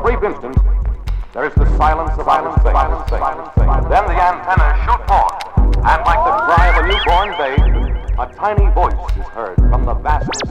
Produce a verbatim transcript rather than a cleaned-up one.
brief instant, there is the silence of outer space. Then the antennas shoot forth, and like the cry of a newborn babe, a tiny voice is heard from the vastness